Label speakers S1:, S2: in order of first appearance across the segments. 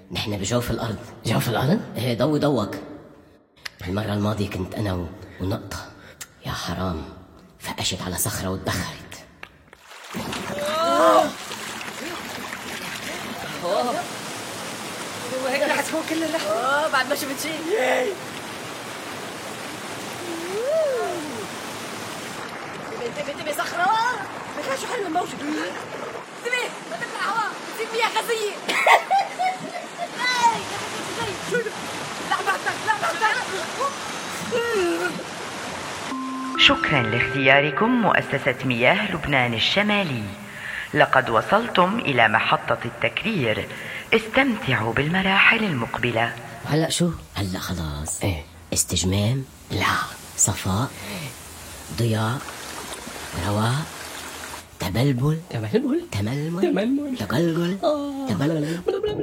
S1: نحن بجوف الأرض.
S2: جوف الأرض؟
S1: ايه ضوي ضوك. المرة الماضية كنت أنا ونقطة، يا حرام فقشت على صخرة واتدخلت.
S3: وهيك رح تفوق كل الرحلة. بعد ما شفت شيء. انتبه صخرة. لك شو حلو الموجة. انتبه ما تطلع هواء تصير مياه غازية. شو لا بعدك.
S4: شكرا لاختياركم مؤسسة مياه لبنان الشمالي. لقد وصلتم إلى محطة التكرير. استمتعوا بالمراحل المقبلة.
S1: هلأ شو؟ هلأ خلاص.
S2: ايه
S1: استجمام،
S2: لا
S1: صفاء، ضياء، رواء، تبلبل،
S2: تململ
S1: تململ، تقلقل، تبلبل،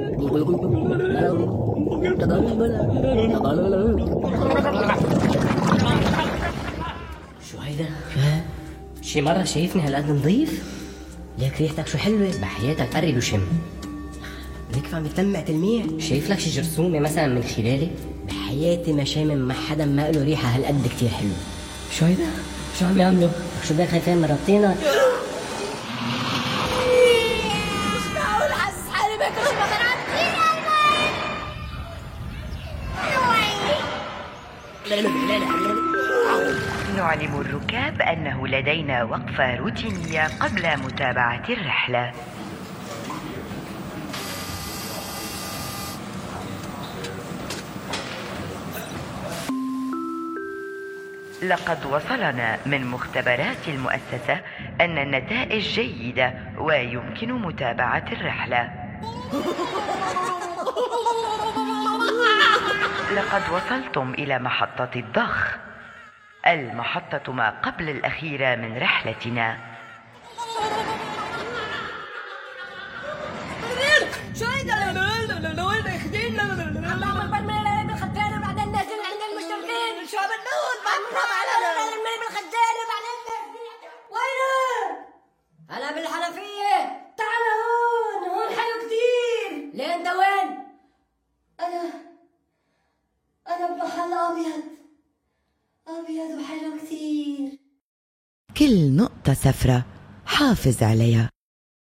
S2: شو هيدا؟ شي مرة شايفني هالقد نظيف؟
S1: ليك ريحتك شو حلوة.
S2: بحياتك قرب وشم.
S1: ليك عم يتلمع تلميع.
S2: شايف لك شي جرثومة مثلا من خلالي؟
S1: بحياتي ما شامم مع حدا ما له ريحة هالقد كتير حلو.
S2: شو هيدا؟ شو عم يعملوا؟
S1: شو بك خايفين مربطينك؟
S3: مش معقول حاسس حالي باكل شي مغرب.
S4: نعلم الركاب أنه لدينا وقفة روتينية قبل متابعة الرحلة. لقد وصلنا من مختبرات المؤسسة أن النتائج جيدة ويمكن متابعة الرحلة. لقد وصلتم إلى محطة الضخ، المحطة ما قبل الأخيرة من رحلتنا.
S3: شو هيدا؟ وين اخدين؟ بالخدامة بعدين نازل عند المشتركين. شو عم نقول؟ بالخدامة بعدين وينه؟
S1: هلا بالحنفية.
S3: تعال هون حلو كتير.
S1: ليه انت وين؟
S3: أنا بمحل أبيض وحلو كتير.
S4: كل نقطة سفرة حافظ عليها.